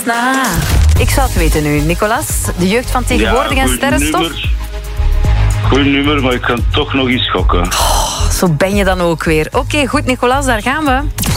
Ik zou het weten nu. Nicolas, de jeugd van tegenwoordig en sterrenstof? Goed nummer, maar ik kan toch nog eens schokken. Zo ben je dan ook weer. Oké, goed Nicolas, daar gaan we.